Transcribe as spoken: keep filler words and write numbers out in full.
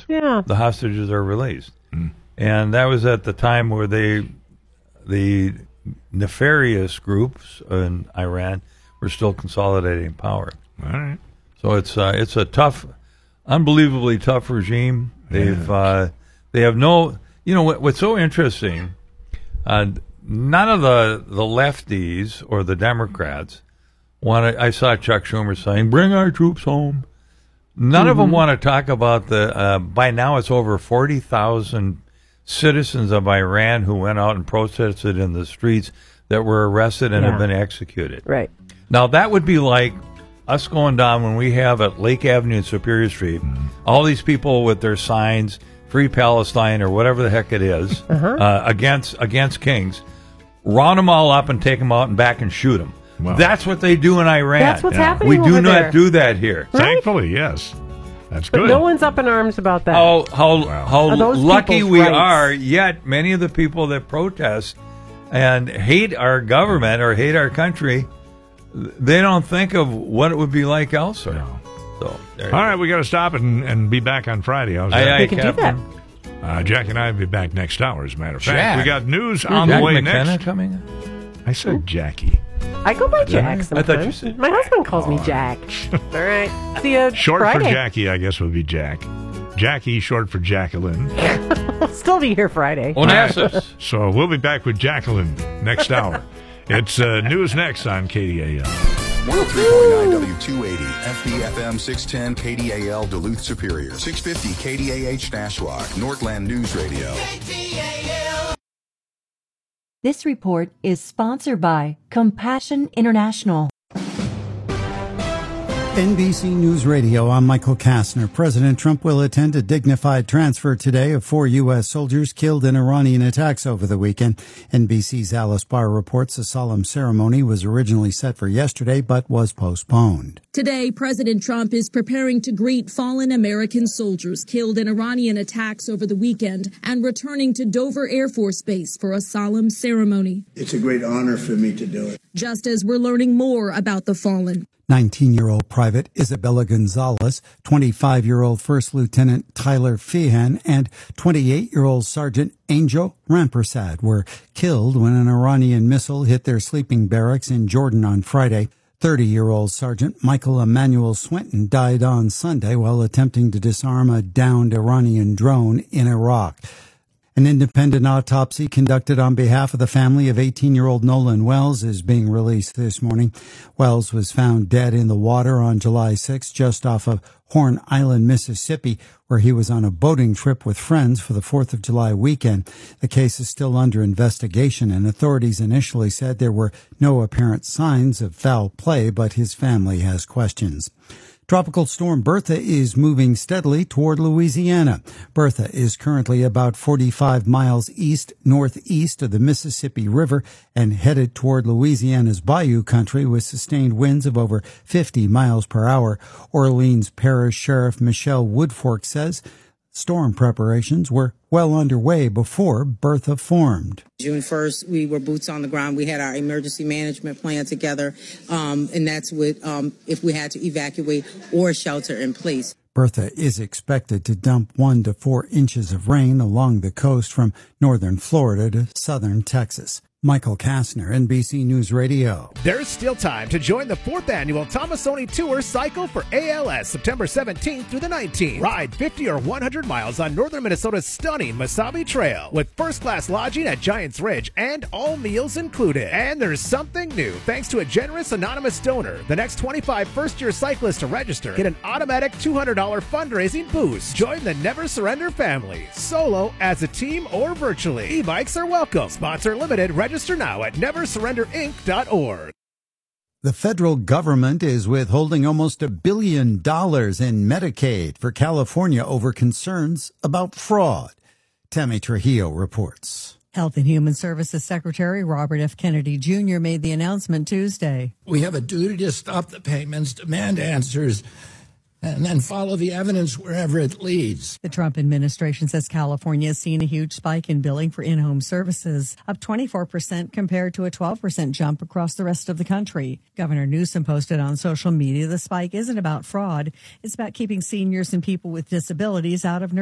Yeah. the hostages are released. Mm. And that was at the time where they, the nefarious groups in Iran were still consolidating power. All right. So it's uh, it's a tough, unbelievably tough regime. They've Yeah. uh, they have no, you know what, what's so interesting. Uh, none of the the lefties or the Democrats want to. I saw Chuck Schumer saying, "Bring our troops home." None mm-hmm. of them want to talk about the. Uh, by now, it's over forty thousand citizens of Iran who went out and protested in the streets that were arrested and Yeah. have been executed. Right. Now, that would be like us going down when we have at Lake Avenue and Superior Street, mm-hmm. all these people with their signs, Free Palestine or whatever the heck it is, uh-huh. uh, against against Kings, round them all up and take them out and back and shoot them. Wow. That's what they do in Iran. That's what's Yeah. happening We do over not there. do that here. Right. Thankfully, yes. That's But good. no one's up in arms about that. How how Wow. how Are those lucky people's we rights? are, yet many of the people that protest and hate our government or hate our country, they don't think of what it would be like elsewhere. No. So, there All you right, we got to stop and, and be back on Friday. How's go. that? Aye, aye, We can do Captain. Uh, Jack and I will be back next hour, as a matter of fact. Jack. We got news on Jack the way McKenna next. coming? I said Jackie. I go by Jack I sometimes. thought you said My husband calls me Oh. Jack. All right. See you Short Friday. for Jackie, I guess, would be Jack. Jackie, short for Jacqueline. I'll still be here Friday. Onassis. So we'll be back with Jacqueline next hour. It's uh, news next on K D A L. one oh three point nine W two eighty, F B F M six ten K D A L Duluth Superior, six fifty K D A H Nashwauk, Northland News Radio. This report is sponsored by Compassion International. N B C News Radio, I'm Michael Kastner. President Trump will attend a dignified transfer today of four U S soldiers killed in Iranian attacks over the weekend. N B C's Alice Barr reports a solemn ceremony was originally set for yesterday but was postponed. Today, President Trump is preparing to greet fallen American soldiers killed in Iranian attacks over the weekend and returning to Dover Air Force Base for a solemn ceremony. It's a great honor for me to do it. Just as we're learning more about the fallen. nineteen-year-old Private Isabella Gonzalez, twenty-five-year-old First Lieutenant Tyler Feehan, and twenty-eight-year-old Sergeant Angel Rampersad were killed when an Iranian missile hit their sleeping barracks in Jordan on Friday. thirty-year-old Sergeant Michael Emmanuel Swinton died on Sunday while attempting to disarm a downed Iranian drone in Iraq. An independent autopsy conducted on behalf of the family of eighteen-year-old Nolan Wells is being released this morning. Wells was found dead in the water on July sixth just off of Horn Island, Mississippi, where he was on a boating trip with friends for the fourth of July weekend. The case is still under investigation, and authorities initially said there were no apparent signs of foul play, but his family has questions. Tropical storm Bertha is moving steadily toward Louisiana. Bertha is currently about forty-five miles east-northeast of the Mississippi River and headed toward Louisiana's Bayou country with sustained winds of over fifty miles per hour. Orleans Parish Sheriff Michelle Woodfork says storm preparations were well underway before Bertha formed. June first, we were boots on the ground. We had our emergency management plan together, um, and that's what um, if we had to evacuate or shelter in place. Bertha is expected to dump one to four inches of rain along the coast from northern Florida to southern Texas. Michael Kastner, N B C News Radio. There's still time to join the fourth annual Tomasoni Tour Cycle for A L S, September seventeenth through the nineteenth. Ride fifty or one hundred miles on northern Minnesota's stunning Mesabi Trail with first-class lodging at Giants Ridge and all meals included. And there's something new. Thanks to a generous anonymous donor, the next twenty-five first-year cyclists to register get an automatic two hundred dollars fundraising boost. Join the Never Surrender family, solo, as a team, or virtually. E-bikes are welcome. Sponsor limited. Register now at never surrender inc dot org. The federal government is withholding almost a billion dollars in Medicaid for California over concerns about fraud. Tammy Trujillo reports. Health and Human Services Secretary Robert F. Kennedy Junior made the announcement Tuesday. We have a duty to stop the payments, demand answers, and then follow the evidence wherever it leads. The Trump administration says California has seen a huge spike in billing for in-home services, up twenty-four percent compared to a twelve percent jump across the rest of the country. Governor Newsom posted on social media the spike isn't about fraud. It's about keeping seniors and people with disabilities out of